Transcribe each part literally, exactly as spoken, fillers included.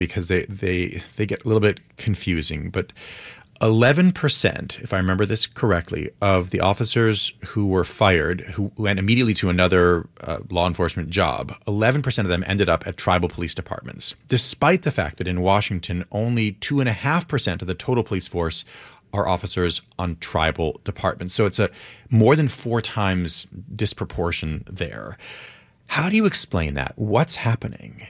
because they, they, they get a little bit confusing. But eleven percent, if I remember this correctly, of the officers who were fired, who went immediately to another uh, law enforcement job, eleven percent of them ended up at tribal police departments, despite the fact that in Washington, only two point five percent of the total police force are officers on tribal departments. So it's a more than four times disproportion there. How do you explain that? What's happening?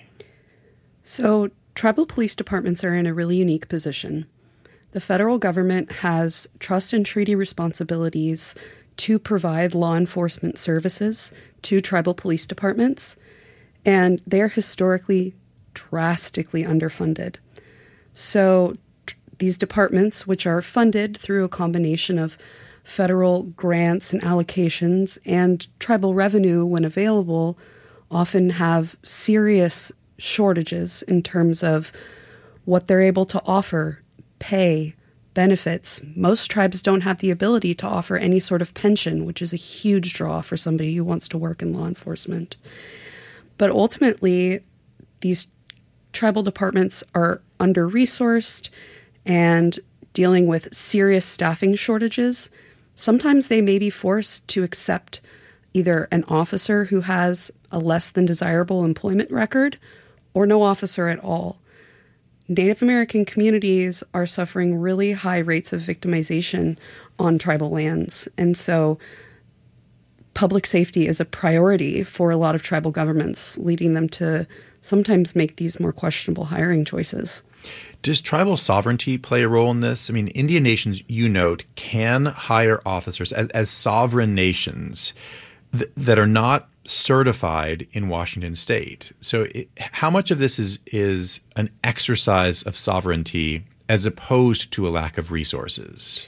So tribal police departments are in a really unique position. The federal government has trust and treaty responsibilities to provide law enforcement services to tribal police departments, and they're historically drastically underfunded. So tr- these departments, which are funded through a combination of federal grants and allocations and tribal revenue when available, often have serious shortages in terms of what they're able to offer, pay, benefits. Most tribes don't have the ability to offer any sort of pension, which is a huge draw for somebody who wants to work in law enforcement. But ultimately, these tribal departments are under-resourced and dealing with serious staffing shortages. Sometimes they may be forced to accept either an officer who has a less than desirable employment record or no officer at all. Native American communities are suffering really high rates of victimization on tribal lands. And so public safety is a priority for a lot of tribal governments, leading them to sometimes make these more questionable hiring choices. Does tribal sovereignty play a role in this? I mean, Indian nations, you note, can hire officers as, as sovereign nations th- that are not certified in Washington state. So it, how much of this is is an exercise of sovereignty as opposed to a lack of resources?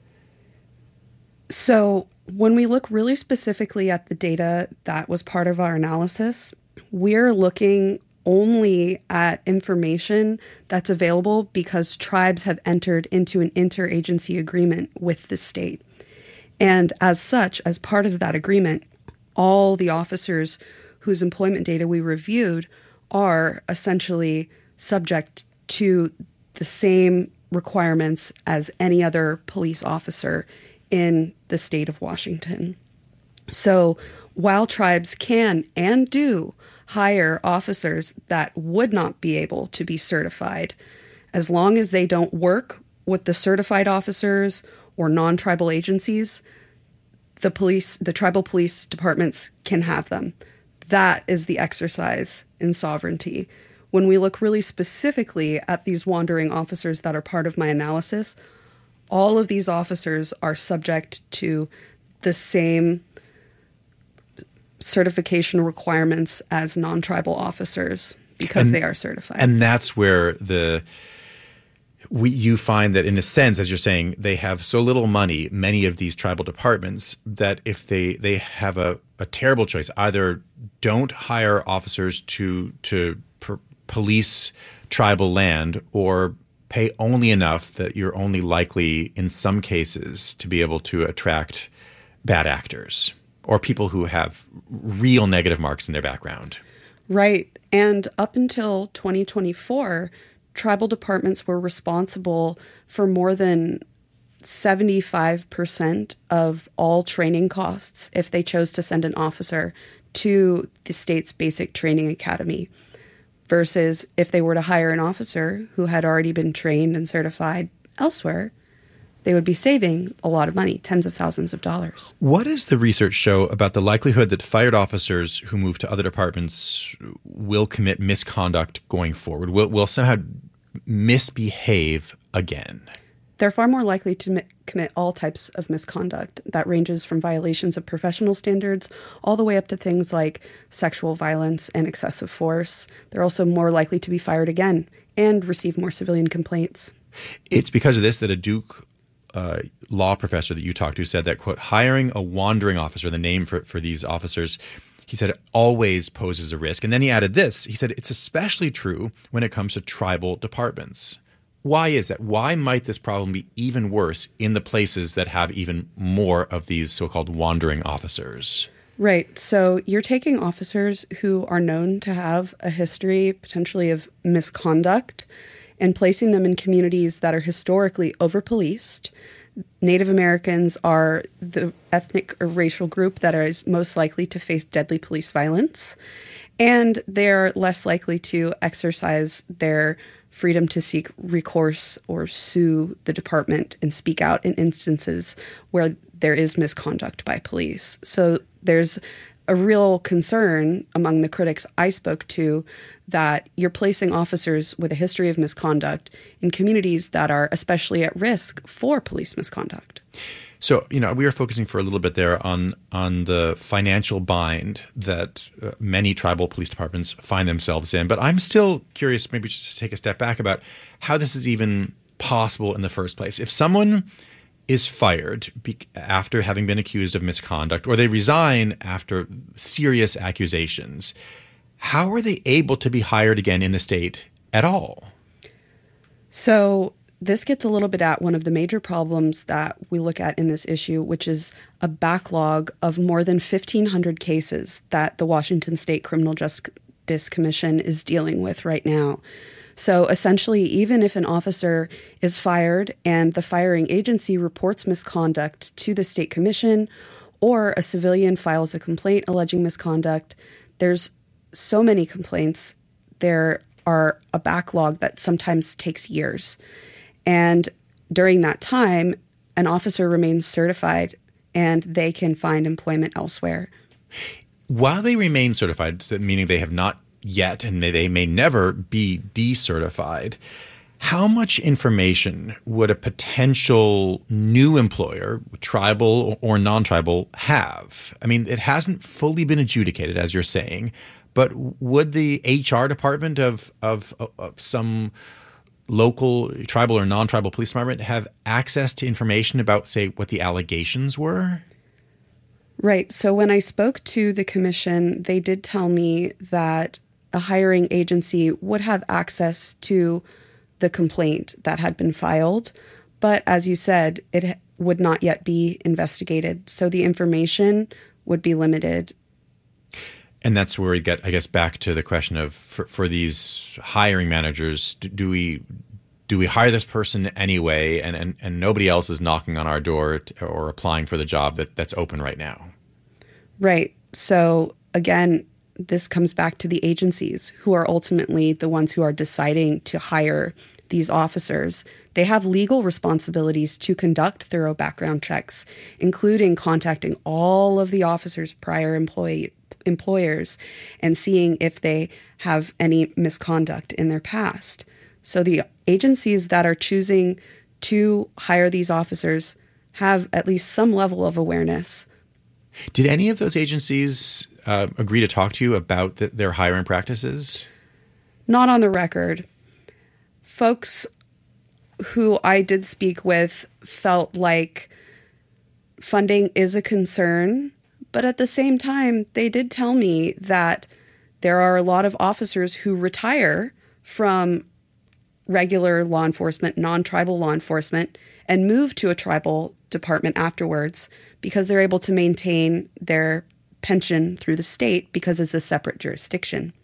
So when we look really specifically at the data that was part of our analysis, we're looking only at information that's available because tribes have entered into an interagency agreement with the state. And as such, as part of that agreement, all the officers whose employment data we reviewed are essentially subject to the same requirements as any other police officer in the state of Washington. So while tribes can and do hire officers that would not be able to be certified, as long as they don't work with the certified officers or non-tribal agencies, the police, the tribal police departments can have them. That is the exercise in sovereignty. When we look really specifically at these wandering officers that are part of my analysis, all of these officers are subject to the same certification requirements as non-tribal officers because and, they are certified. And that's where the we you find that in a sense, as you're saying, they have so little money, many of these tribal departments, that if they, they have a, a terrible choice, either don't hire officers to to per, police tribal land or pay only enough that you're only likely in some cases to be able to attract bad actors or people who have real negative marks in their background. Right. And up until twenty twenty-four, tribal departments were responsible for more than seventy-five percent of all training costs if they chose to send an officer to the state's basic training academy, versus if they were to hire an officer who had already been trained and certified elsewhere, they would be saving a lot of money, tens of thousands of dollars. What does the research show about the likelihood that fired officers who move to other departments will commit misconduct going forward, will, will somehow misbehave again? They're far more likely to mi- commit all types of misconduct. That ranges from violations of professional standards all the way up to things like sexual violence and excessive force. They're also more likely to be fired again and receive more civilian complaints. It's because of this that a Duke Uh, law professor that you talked to said that, quote, hiring a wandering officer, the name for, for these officers, he said, always poses a risk. And then he added this. He said, it's especially true when it comes to tribal departments. Why is that? Why might this problem be even worse in the places that have even more of these so-called wandering officers? Right. So you're taking officers who are known to have a history potentially of misconduct and placing them in communities that are historically over-policed. Native Americans are the ethnic or racial group that is most likely to face deadly police violence, and they're less likely to exercise their freedom to seek recourse or sue the department and speak out in instances where there is misconduct by police. So there's a real concern among the critics I spoke to that you're placing officers with a history of misconduct in communities that are especially at risk for police misconduct. So, you know, we were focusing for a little bit there on on the financial bind that uh, many tribal police departments find themselves in. But I'm still curious, maybe just to take a step back, about how this is even possible in the first place. If someone is fired be- after having been accused of misconduct, or they resign after serious accusations, how are they able to be hired again in the state at all? So this gets a little bit at one of the major problems that we look at in this issue, which is a backlog of more than fifteen hundred cases that the Washington State Criminal Justice Commission is dealing with right now. So essentially, even if an officer is fired and the firing agency reports misconduct to the state commission, or a civilian files a complaint alleging misconduct, there's so many complaints. There are a backlog that sometimes takes years. And during that time, an officer remains certified and they can find employment elsewhere. While they remain certified, meaning they have not yet and they may never be decertified, how much information would a potential new employer, tribal or non-tribal, have? I mean, it hasn't fully been adjudicated, as you're saying, but would the H R department of, of, of some local tribal or non-tribal police department have access to information about, say, what the allegations were? Right. So when I spoke to the commission, they did tell me that a hiring agency would have access to the complaint that had been filed. But as you said, it would not yet be investigated. So the information would be limited. And that's where we get, I guess, back to the question of, for, for these hiring managers, do, do we do we hire this person anyway, and, and, and nobody else is knocking on our door to, or applying for the job that, that's open right now? Right. So again, this comes back to the agencies who are ultimately the ones who are deciding to hire these officers. They have legal responsibilities to conduct thorough background checks, including contacting all of the officers' prior employee employers and seeing if they have any misconduct in their past. So the agencies that are choosing to hire these officers have at least some level of awareness. Did any of those agencies uh, agree to talk to you about the, their hiring practices? Not on the record. Folks who I did speak with felt like funding is a concern, but at the same time, they did tell me that there are a lot of officers who retire from regular law enforcement, non-tribal law enforcement, and move to a tribal department afterwards because they're able to maintain their pension through the state because it's a separate jurisdiction.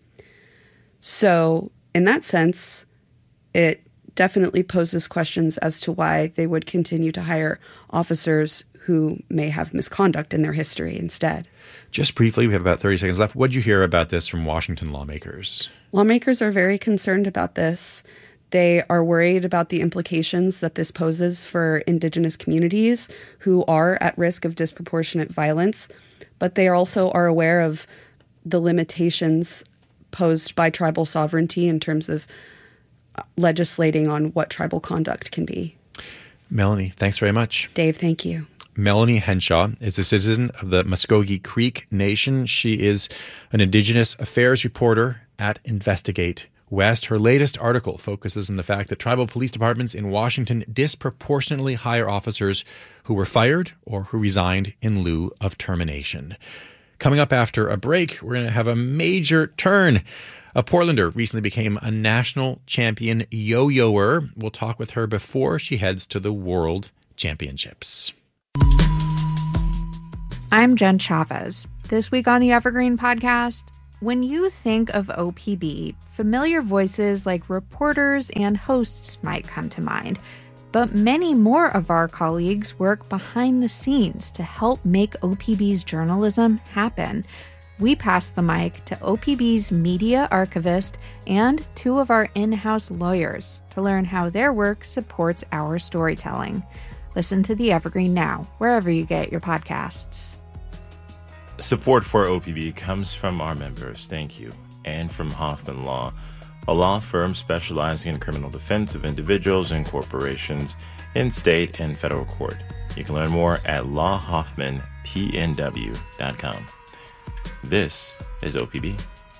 So in that sense, it definitely poses questions as to why they would continue to hire officers who may have misconduct in their history instead. Just briefly, we have about thirty seconds left. What did you hear about this from Washington lawmakers? Lawmakers are very concerned about this. They are worried about the implications that this poses for Indigenous communities who are at risk of disproportionate violence, but they also are aware of the limitations posed by tribal sovereignty in terms of legislating on what tribal conduct can be. Melanie, thanks very much. Dave, thank you. Melanie Henshaw is a citizen of the Muskogee Creek Nation. She is an Indigenous affairs reporter at Investigate West. Her latest article focuses on the fact that tribal police departments in Washington disproportionately hire officers who were fired or who resigned in lieu of termination. Coming up after a break, we're going to have a major turn. A Portlander recently became a national champion yo-yoer. We'll talk with her before she heads to the World Championships. I'm Jen Chavez. This week on the Evergreen Podcast, when you think of O P B, familiar voices like reporters and hosts might come to mind. But many more of our colleagues work behind the scenes to help make O P B's journalism happen. We pass the mic to O P B's media archivist and two of our in-house lawyers to learn how their work supports our storytelling. Listen to The Evergreen now, wherever you get your podcasts. Support for O P B comes from our members, thank you, and from Hoffman Law, a law firm specializing in criminal defense of individuals and corporations in state and federal court. You can learn more at law hoffman p n w dot com. This is O P B.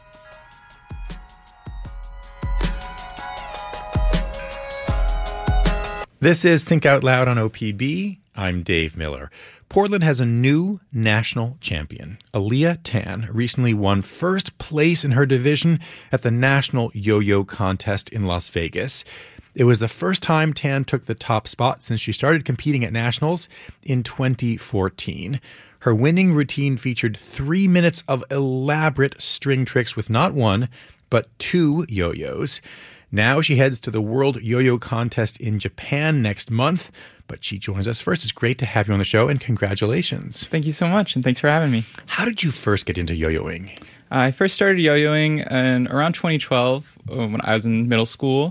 This is Think Out Loud on O P B. I'm Dave Miller. Portland has a new national champion. Aaliyah Tan recently won first place in her division at the National Yo-Yo Contest in Las Vegas. It was the first time Tan took the top spot since she started competing at nationals in twenty fourteen. Her winning routine featured three minutes of elaborate string tricks with not one, but two yo-yos. Now she heads to the World Yo-Yo Contest in Japan next month, but she joins us first. It's great to have you on the show, and congratulations. Thank you so much, and thanks for having me. How did you first get into yo-yoing? I first started yo-yoing in around twenty twelve when I was in middle school.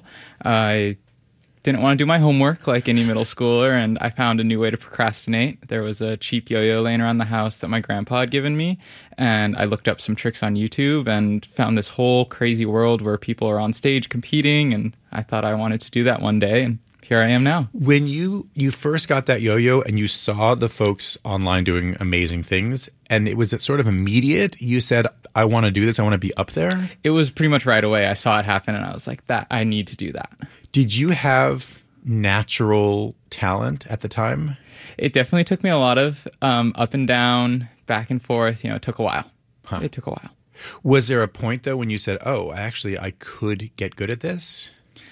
I didn't want to do my homework like any middle schooler, and I found a new way to procrastinate. There was a cheap yo-yo laying around the house that my grandpa had given me, and I looked up some tricks on YouTube and found this whole crazy world where people are on stage competing, and I thought I wanted to do that one day, and here I am now. When you, you first got that yo-yo and you saw the folks online doing amazing things, and it was sort of immediate, you said, I want to do this, I want to be up there? It was pretty much right away. I saw it happen, and I was like, "That I need to do that." Did you have natural talent at the time? It definitely took me a lot of um, up and down, back and forth. You know, it took a while. Huh. It took a while. Was there a point, though, when you said, oh, actually, I could get good at this?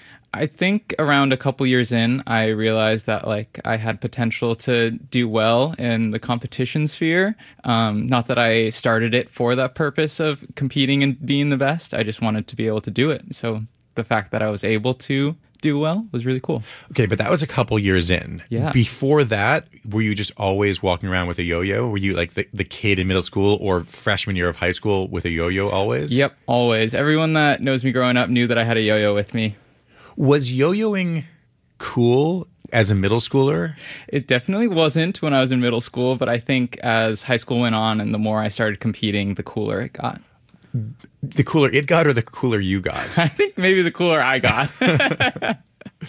I think around a couple years in, I realized that like I had potential to do well in the competition sphere. Um, not that I started it for that purpose of competing and being the best. I just wanted to be able to do it. So the fact that I was able to do well was really cool. Okay, but that was a couple years in. Yeah. Before that, were you just always walking around with a yo-yo? Were you like the, the kid in middle school or freshman year of high school with a yo-yo always? Yep, always. Everyone that knows me growing up knew that I had a yo-yo with me. Was yo-yoing cool as a middle schooler? It definitely wasn't when I was in middle school, but I think as high school went on and the more I started competing, the cooler it got. The cooler it got or the cooler you got? I think maybe the cooler I got.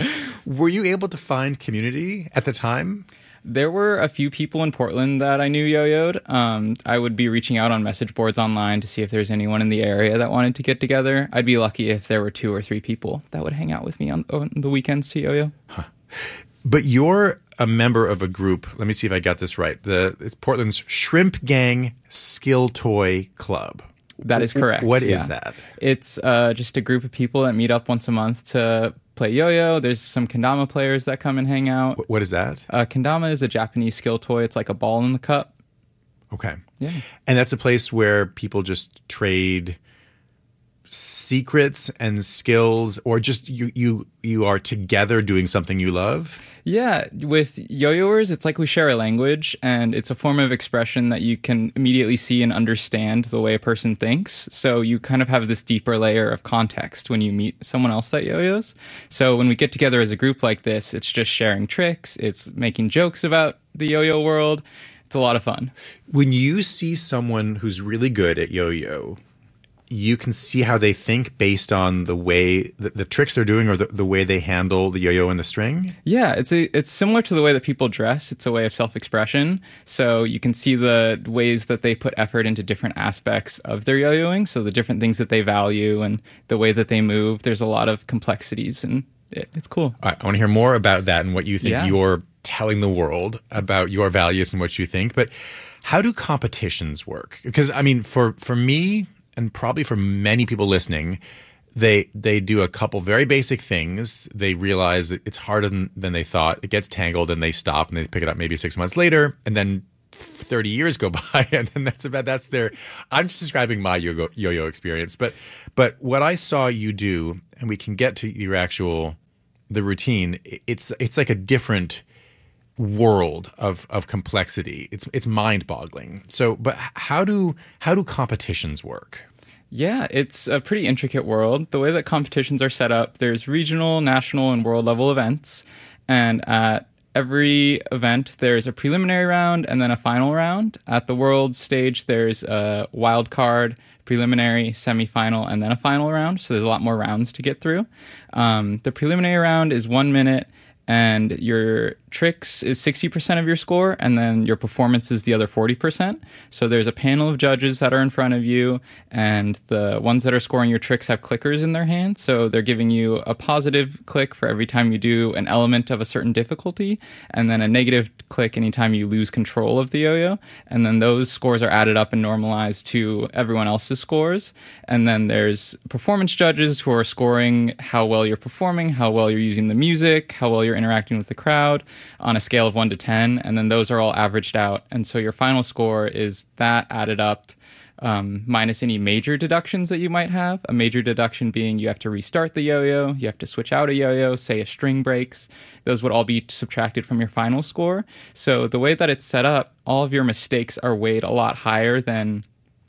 Were you able to find community at the time? There were a few people in Portland that I knew yo-yoed. Um, I would be reaching out on message boards online to see if there's anyone in the area that wanted to get together. I'd be lucky if there were two or three people that would hang out with me on, on the weekends to yo-yo. Huh. But you're a member of a group. Let me see if I got this right. The it's Portland's Shrimp Gang Skill Toy Club. That is correct. What yeah. is that? It's uh, just a group of people that meet up once a month to play yo-yo. There's some kendama players that come and hang out. What is that? Uh, kendama is a Japanese skill toy. It's like a ball in the cup. Okay. Yeah. And that's a place where people just trade secrets and skills, or just you you you are together doing something you love? Yeah, with yo-yoers, it's like we share a language, and it's a form of expression that you can immediately see and understand the way a person thinks. So you kind of have this deeper layer of context when you meet someone else that yo-yos. So when we get together as a group like this, it's just sharing tricks, it's making jokes about the yo-yo world. It's a lot of fun. When you see someone who's really good at yo-yo, you can see how they think based on the way the, the tricks they're doing, or the, the way they handle the yo-yo and the string. Yeah, it's a, it's similar to the way that people dress. It's a way of self-expression. So you can see the ways that they put effort into different aspects of their yo-yoing. So the different things that they value and the way that they move. There's a lot of complexities, and it, it's cool. All right, I want to hear more about that and what you think Yeah. you're telling the world about your values and what you think. But how do competitions work? Because, I mean, for, for me, and probably for many people listening, they they do a couple very basic things. They realize that it's harder than, than they thought. It gets tangled, and they stop, and they pick it up maybe six months later, and then thirty years go by, and then that's about that's their. I'm just describing my yo yo experience, but but what I saw you do, and we can get to your actual the routine. It's it's like a different world of of complexity. It's it's mind boggling. So, but how do how do competitions work? Yeah, it's a pretty intricate world. The way that competitions are set up, there's regional, national, and world level events. And at every event, there's a preliminary round and then a final round. At the world stage, there's a wild card, preliminary, semifinal, and then a final round. So there's a lot more rounds to get through. Um, the preliminary round is one minute. And your tricks is sixty percent of your score, and then your performance is the other forty percent. So there's a panel of judges that are in front of you, and the ones that are scoring your tricks have clickers in their hands. So they're giving you a positive click for every time you do an element of a certain difficulty, and then a negative click anytime you lose control of the yo-yo. And then those scores are added up and normalized to everyone else's scores. And then there's performance judges who are scoring how well you're performing, how well you're using the music, how well you're interacting with the crowd on a scale of one to ten, and then those are all averaged out. And so your final score is that added up um, minus any major deductions that you might have. A major deduction being you have to restart the yo-yo, you have to switch out a yo-yo, say a string breaks. Those would all be subtracted from your final score. So the way that it's set up, all of your mistakes are weighed a lot higher than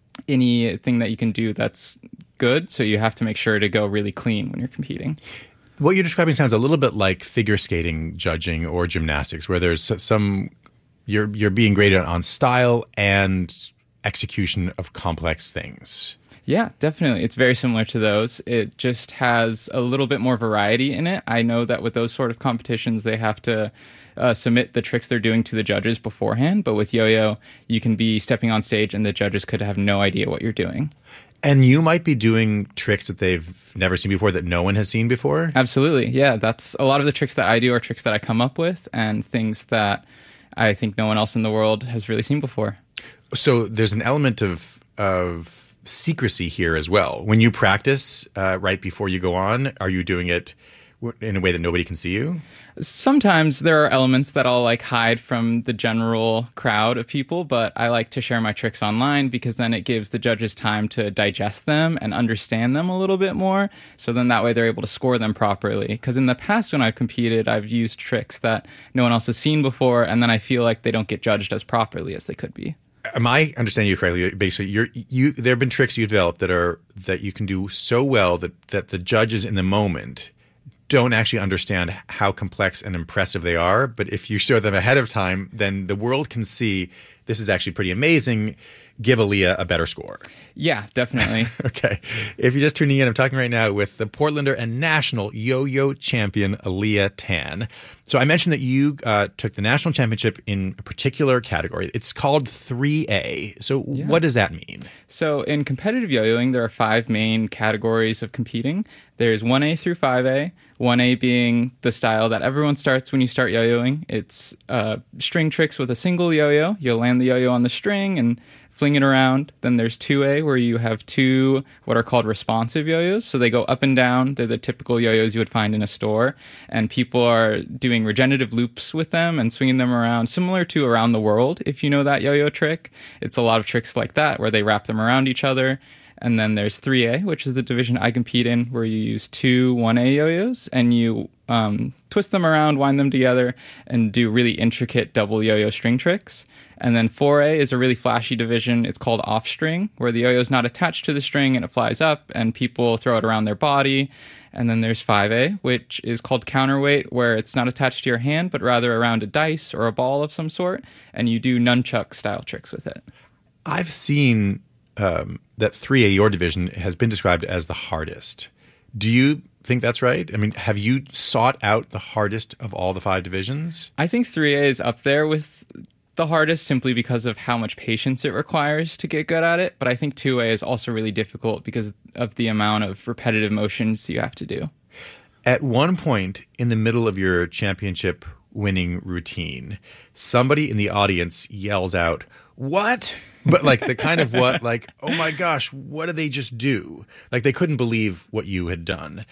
anything that you can do that's good. So you have to make sure to go really clean when you're competing. What you're describing sounds a little bit like figure skating judging or gymnastics, where there's some you're you're being graded on style and execution of complex things. Yeah, definitely. It's very similar to those. It just has a little bit more variety in it. I know that with those sort of competitions, they have to uh, submit the tricks they're doing to the judges beforehand. But with yo-yo, you can be stepping on stage and the judges could have no idea what you're doing. And you might be doing tricks that they've never seen before, that no one has seen before? Absolutely. Yeah, that's a lot of the tricks that I do are tricks that I come up with and things that I think no one else in the world has really seen before. So there's an element of of secrecy here as well. When you practice uh, right before you go on, are you doing it in a way that nobody can see you? Sometimes there are elements that I'll like hide from the general crowd of people, but I like to share my tricks online because then it gives the judges time to digest them and understand them a little bit more. So then that way they're able to score them properly. Because in the past when I've competed, I've used tricks that no one else has seen before, and then I feel like they don't get judged as properly as they could be. Am I understanding you correctly? Basically, you're, you there have been tricks you've developed that are that you can do so well that that the judges in the moment don't actually understand how complex and impressive they are. But if you show them ahead of time, then the world can see this is actually pretty amazing. Give Aaliyah a better score. Yeah, definitely. Okay. If you're just tuning in, I'm talking right now with the Portlander and national yo-yo champion, Aaliyah Tan. So I mentioned that you uh, took the national championship in a particular category. It's called three A. So yeah. What does that mean? So in competitive yo-yoing, there are five main categories of competing. There's one A through five A. one A being the style that everyone starts when you start yo-yoing. It's uh, string tricks with a single yo-yo. You'll land the yo-yo on the string and fling it around. Then there's two A, where you have two what are called responsive yo-yos. So they go up and down. They're the typical yo-yos you would find in a store. And people are doing regenerative loops with them and swinging them around, similar to Around the World, if you know that yo-yo trick. It's a lot of tricks like that, where they wrap them around each other. And then there's three A, which is the division I compete in, where you use two one A yo-yos and you um, twist them around, wind them together, and do really intricate double yo-yo string tricks. And then four A is a really flashy division. It's called off-string, where the yo-yo is not attached to the string and it flies up and people throw it around their body. And then there's five A, which is called counterweight, where it's not attached to your hand, but rather around a dice or a ball of some sort, and you do nunchuck-style tricks with it. I've seen um, that three A, your division, has been described as the hardest. Do you think that's right? I mean, have you sought out the hardest of all the five divisions? I think three A is up there with the hardest simply because of how much patience it requires to get good at it. But I think two A is also really difficult because of the amount of repetitive motions you have to do. At one point in the middle of your championship winning routine, somebody in the audience yells out, "What?" But like the kind of what, like, oh my gosh, what did they just do? Like they couldn't believe what you had done.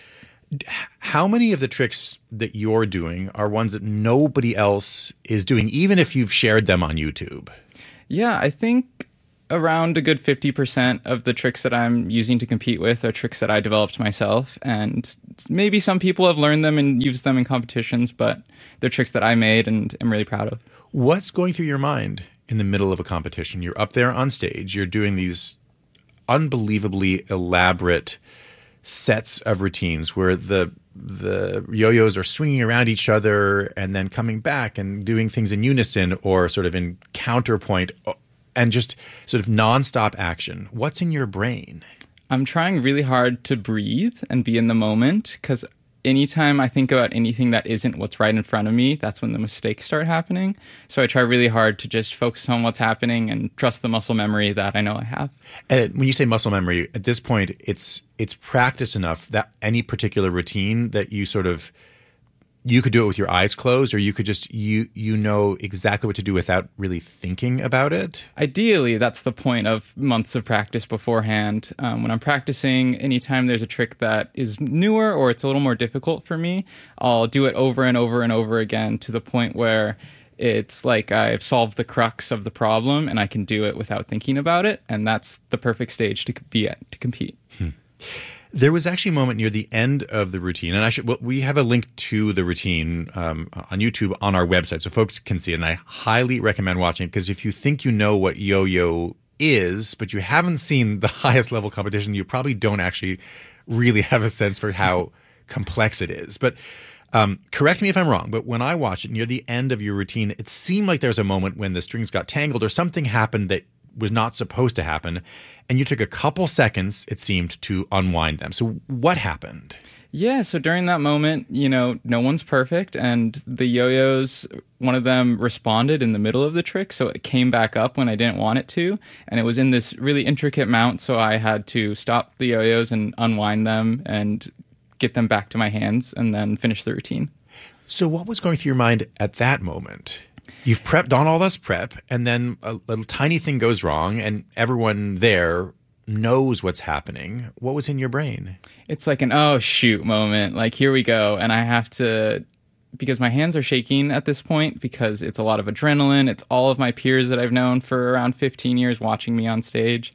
How many of the tricks that you're doing are ones that nobody else is doing, even if you've shared them on YouTube? Yeah, I think around a good fifty percent of the tricks that I'm using to compete with are tricks that I developed myself. And maybe some people have learned them and used them in competitions, but they're tricks that I made and am really proud of. What's going through your mind in the middle of a competition? You're up there on stage, you're doing these unbelievably elaborate sets of routines where the the yo-yos are swinging around each other and then coming back and doing things in unison or sort of in counterpoint and just sort of nonstop action. What's in your brain? I'm trying really hard to breathe and be in the moment, because anytime I think about anything that isn't what's right in front of me, that's when the mistakes start happening. So I try really hard to just focus on what's happening and trust the muscle memory that I know I have. And when you say muscle memory, at this point, it's it's practice enough that any particular routine that you sort of you could do it with your eyes closed, or you could just you you know exactly what to do without really thinking about it. Ideally, that's the point of months of practice beforehand. Um, when I'm practicing, anytime there's a trick that is newer or it's a little more difficult for me, I'll do it over and over and over again to the point where it's like I've solved the crux of the problem and I can do it without thinking about it. And that's the perfect stage to be at to compete. Hmm. There was actually a moment near the end of the routine, and I should. Well, we have a link to the routine um, on YouTube on our website, so folks can see it. And I highly recommend watching it, because if you think you know what yo-yo is, but you haven't seen the highest level competition, you probably don't actually really have a sense for how complex it is. But um, correct me if I'm wrong, but when I watched it near the end of your routine, it seemed like there was a moment when the strings got tangled or something happened that was not supposed to happen, and you took a couple seconds, it seemed, to unwind them. So what happened? Yeah, so during that moment, you know, no one's perfect, and the yo-yos, one of them responded in the middle of the trick, so it came back up when I didn't want it to, and it was in this really intricate mount, so I had to stop the yo-yos and unwind them and get them back to my hands and then finish the routine. So what was going through your mind at that moment? You've prepped, done all this prep, and then a little tiny thing goes wrong, and everyone there knows what's happening. What was in your brain? It's like an, oh, shoot moment. Like, here we go. And I have to, because my hands are shaking at this point, because it's a lot of adrenaline. It's all of my peers that I've known for around fifteen years watching me on stage.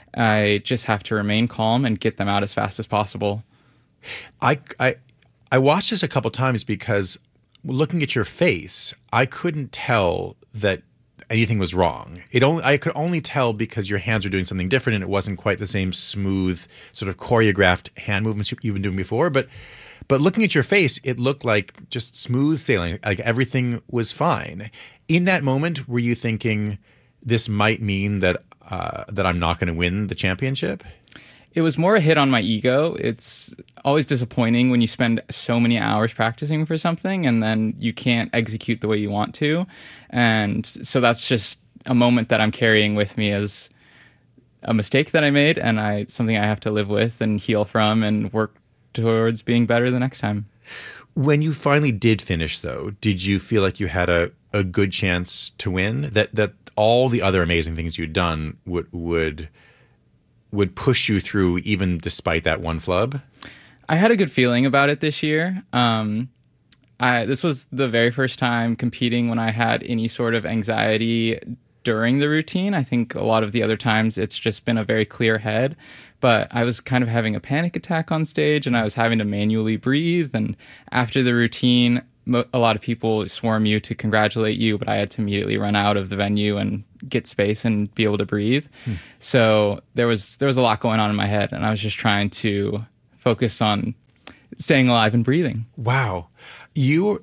I just have to remain calm and get them out as fast as possible. I, I, I watched this a couple times because looking at your face, I couldn't tell that anything was wrong. It only I could only tell because your hands were doing something different, and it wasn't quite the same smooth, sort of choreographed hand movements you've been doing before. But but looking at your face, it looked like just smooth sailing, like everything was fine. In that moment, were you thinking this might mean that uh, that I'm not going to win the championship? It was more a hit on my ego. It's always disappointing when you spend so many hours practicing for something and then you can't execute the way you want to. And so that's just a moment that I'm carrying with me as a mistake that I made, and I something I have to live with and heal from and work towards being better the next time. When you finally did finish, though, did you feel like you had a, a good chance to win? That that all the other amazing things you'd done would would would push you through even despite that one flub? I had a good feeling about it this year. Um, I, this was the very first time competing when I had any sort of anxiety during the routine. I think a lot of the other times it's just been a very clear head, but I was kind of having a panic attack on stage and I was having to manually breathe. And after the routine, a lot of people swarm you to congratulate you, but I had to immediately run out of the venue and get space and be able to breathe. Hmm. So there was there was a lot going on in my head, and I was just trying to focus on staying alive and breathing. Wow. You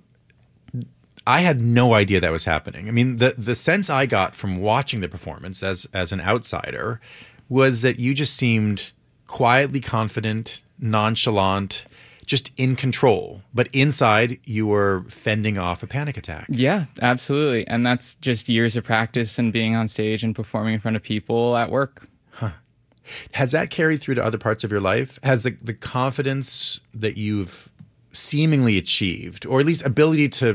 I had no idea that was happening. I mean, the the sense I got from watching the performance as as an outsider was that you just seemed quietly confident, nonchalant, just in control, but inside you were fending off a panic attack. Yeah, absolutely. And that's just years of practice and being on stage and performing in front of people at work. Huh. Has that carried through to other parts of your life? Has the, the confidence that you've seemingly achieved, or at least ability to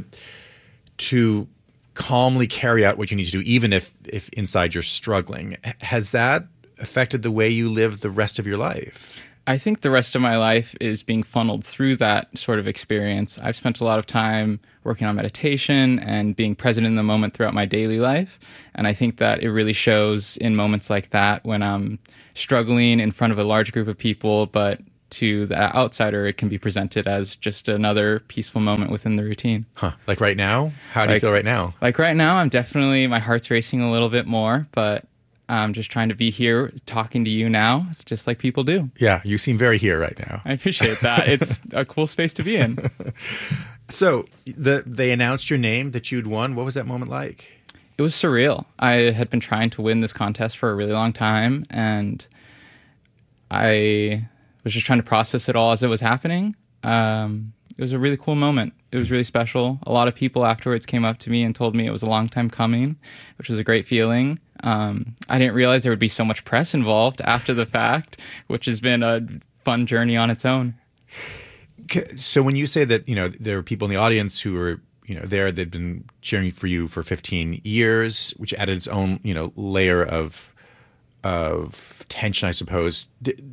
to calmly carry out what you need to do, even if, if inside you're struggling, has that affected the way you live the rest of your life? I think the rest of my life is being funneled through that sort of experience. I've spent a lot of time working on meditation and being present in the moment throughout my daily life. And I think that it really shows in moments like that when I'm struggling in front of a large group of people, but to the outsider, it can be presented as just another peaceful moment within the routine. Huh. Like right now? How do like, you feel right now? Like right now, I'm definitely, my heart's racing a little bit more, but I'm just trying to be here talking to you now. It's just like people do. Yeah, you seem very here right now. I appreciate that. It's a cool space to be in. So the, they announced your name, that you'd won. What was that moment like? It was surreal. I had been trying to win this contest for a really long time, and I was just trying to process it all as it was happening. Um, it was a really cool moment. It was really special. A lot of people afterwards came up to me and told me it was a long time coming, which was a great feeling. Um, I didn't realize there would be so much press involved after the fact, which has been a fun journey on its own. So when you say that, you know, there were people in the audience who were, you know, there, they'd been cheering for you for fifteen years, which added its own, you know, layer of of tension, I suppose.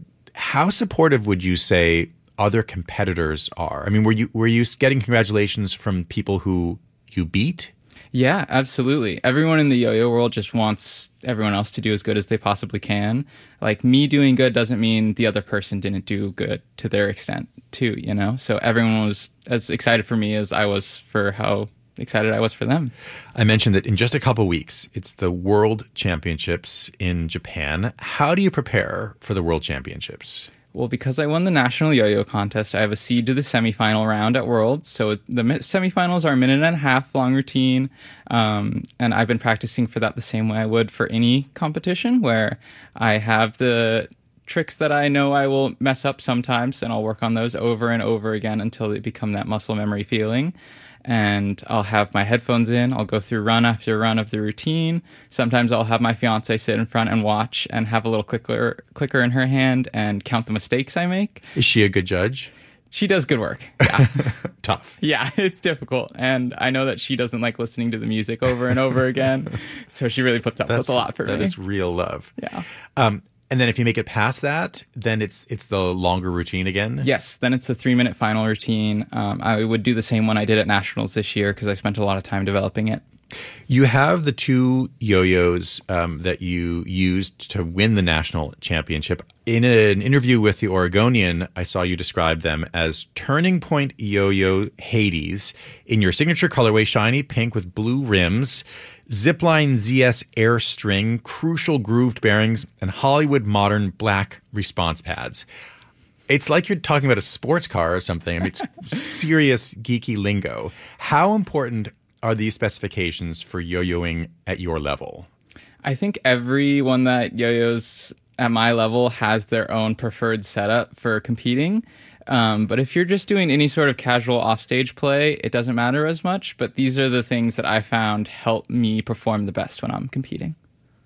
How supportive would you say other competitors are? I mean, were you were you getting congratulations from people who you beat? Yeah, absolutely. Everyone in the yo-yo world just wants everyone else to do as good as they possibly can. Like, me doing good doesn't mean the other person didn't do good to their extent too, you know? So everyone was as excited for me as I was for how excited I was for them. I mentioned that in just a couple weeks, it's the World Championships in Japan. How do you prepare for the World Championships? Well, because I won the national yo-yo contest, I have a seed to the semifinal round at Worlds. So the semifinals are a minute and a half long routine. Um, and I've been practicing for that the same way I would for any competition, where I have the tricks that I know I will mess up sometimes, and I'll work on those over and over again until they become that muscle memory feeling. And I'll have my headphones in. I'll go through run after run of the routine. Sometimes I'll have my fiance sit in front and watch and have a little clicker clicker in her hand and count the mistakes I make. Is she a good judge? She does good work. Yeah. Tough. Yeah, it's difficult. And I know that she doesn't like listening to the music over and over again. So she really puts up That's, with a lot for that me. That is real love. Yeah. Um, And then if you make it past that, then it's it's the longer routine again? Yes, then it's the three-minute final routine. Um, I would do the same one I did at Nationals this year because I spent a lot of time developing it. You have the two yo-yos um, that you used to win the national championship. In an interview with the Oregonian, I saw you describe them as Turning Point Yo-Yo Hades in your signature colorway, shiny pink with blue rims, Zipline Z S air string, crucial grooved bearings, and Hollywood modern black response pads. It's like you're talking about a sports car or something. I mean, it's serious geeky lingo. How important are these specifications for yo-yoing at your level? I think everyone that yo-yos at my level has their own preferred setup for competing. Um, but if you're just doing any sort of casual offstage play, it doesn't matter as much. But these are the things that I found help me perform the best when I'm competing.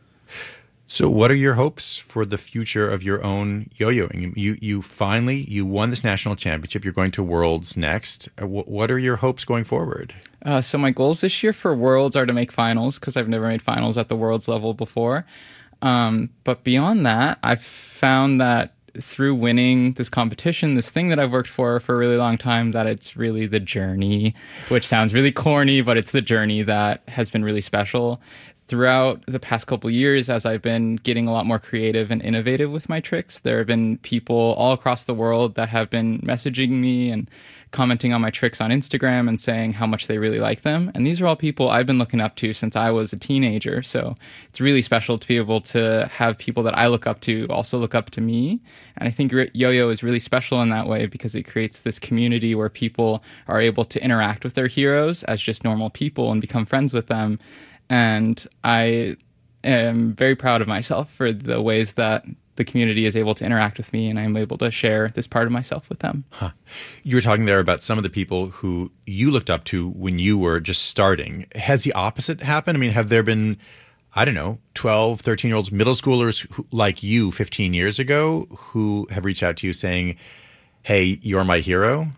So what are your hopes for the future of your own yo-yoing? You you finally, you won this national championship. You're going to Worlds next. What are your hopes going forward? Uh, so my goals this year for Worlds are to make finals, because I've never made finals at the Worlds level before. Um, but beyond that, I've found that through winning this competition, this thing that I've worked for for a really long time, that it's really the journey, which sounds really corny, but it's the journey that has been really special. Throughout the past couple years, as I've been getting a lot more creative and innovative with my tricks, there have been people all across the world that have been messaging me and commenting on my tricks on Instagram and saying how much they really like them. And these are all people I've been looking up to since I was a teenager. So it's really special to be able to have people that I look up to also look up to me. And I think yo-yo is really special in that way because it creates this community where people are able to interact with their heroes as just normal people and become friends with them. And I am very proud of myself for the ways that the community is able to interact with me, and I'm able to share this part of myself with them. Huh. You were talking there about some of the people who you looked up to when you were just starting. Has the opposite happened? I mean, have there been, I don't know, twelve, thirteen-year-olds, middle schoolers who, like you fifteen years ago, who have reached out to you saying, hey, you're my hero?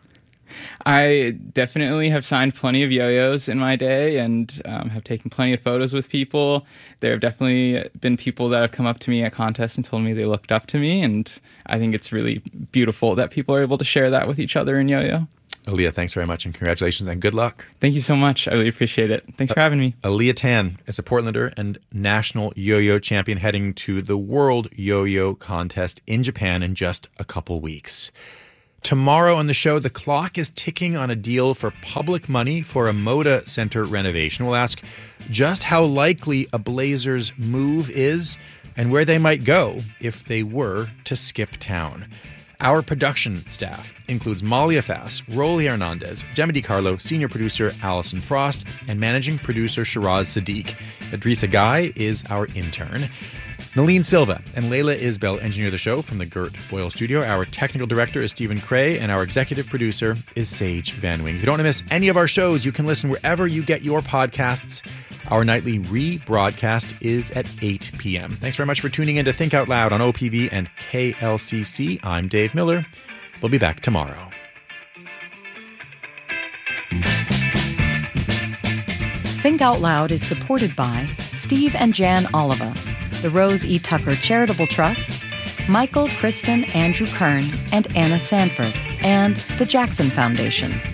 I definitely have signed plenty of yo-yos in my day and um, have taken plenty of photos with people. There have definitely been people that have come up to me at contests and told me they looked up to me, and I think it's really beautiful that people are able to share that with each other in yo-yo. Aaliyah, thanks very much, and congratulations, and good luck. Thank you so much. I really appreciate it. Thanks for having me. Aaliyah Tan is a Portlander and national yo-yo champion heading to the World Yo-Yo Contest in Japan in just a couple weeks. Tomorrow on the show, the clock is ticking on a deal for public money for a Moda Center renovation. We'll ask just how likely a Blazers move is and where they might go if they were to skip town. Our production staff includes Malia Fass, Rolly Hernandez, Gemma DiCarlo, senior producer Allison Frost, and managing producer Shiraz Sadiq. Adrisa Guy is our intern. Nalene Silva and Layla Isbell engineer the show from the Gert Boyle studio. Our technical director is Stephen Cray, and our executive producer is Sage Van Wing. If you don't want to miss any of our shows, you can listen wherever you get your podcasts. Our nightly rebroadcast is at eight p.m. Thanks very much for tuning in to Think Out Loud on O P B and K L C C. I'm Dave Miller. We'll be back tomorrow. Think Out Loud is supported by Steve and Jan Oliva, the Rose E. Tucker Charitable Trust, Michael, Kristen, Andrew Kern, and Anna Sanford, and the Jackson Foundation.